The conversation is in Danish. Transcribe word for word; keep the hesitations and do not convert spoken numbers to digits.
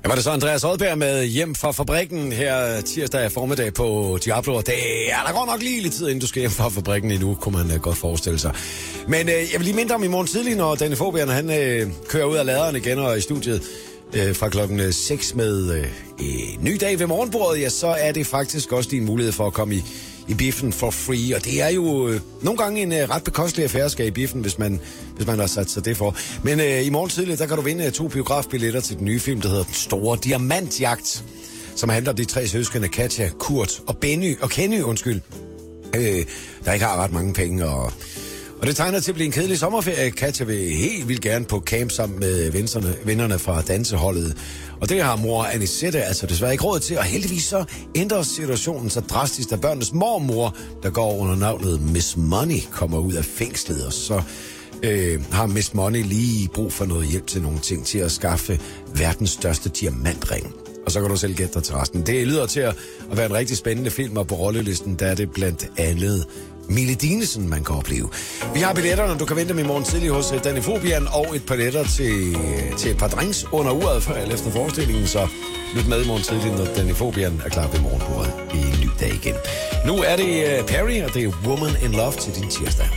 Var det så Andreas Oddberg med Hjem fra fabrikken her tirsdag formiddag på Diablo. Det er der godt nok lige lidt tid, inden du skal hjem fra fabrikken endnu, kunne man uh, godt forestille sig. Men uh, jeg vil lige mindre om i morgen tidlig, når Danny Fobian, han uh, kører ud af laderen igen og i studiet uh, fra klokken seks med uh, en ny dag ved morgenbordet, ja, så er det faktisk også din mulighed for at komme i i biffen for free, og det er jo øh, nogle gange en øh, ret bekostelig affære skal i biffen, hvis man, hvis man har sat sig det for. Men øh, i morgen tidlig, der kan du vinde øh, to biografbilletter til den nye film, der hedder Den Store Diamantjagt, som handler om de tre søskende, Katja, Kurt og Benny, og Kenny, undskyld, øh, der ikke har ret mange penge, og Og det tegner til at blive en kedelig sommerferie. Katja vil helt vildt gerne på camp sammen med vennerne, vennerne fra danseholdet. Og det har mor Anisette altså desværre ikke råd til. Og heldigvis så ændrer situationen så drastisk, at børnenes mormor, der går under navnet Miss Money, kommer ud af fængslet. Og så øh, har Miss Money lige brug for noget hjælp til nogle ting til at skaffe verdens største diamantring. Og så kan du selv gætte dig til resten. Det lyder til at være en rigtig spændende film, og på rollelisten der er det blandt andet Mille Dinesen, man kan opleve. Vi har billetterne, du kan vente dem i morgen tidlig hos Danny Fobian, og et par billetter til, til et par drinks under uret før eller efter forestillingen, så lyt med i morgen tidlig, når Danny Fobian er klar ved morgenbordet i en ny dag igen. Nu er det uh, Perry, og det er Woman in Love til din tirsdag.